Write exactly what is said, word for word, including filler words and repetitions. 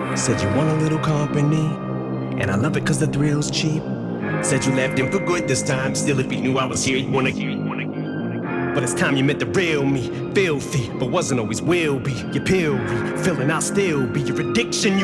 Said you want a little company, and I love it cause the thrill's cheap. Said you left him for good this time. Still, if he knew I was here, he'd wanna. But it's time you met the real me. Filthy, but wasn't always will be. Your pill, filling, I'll still be your addiction.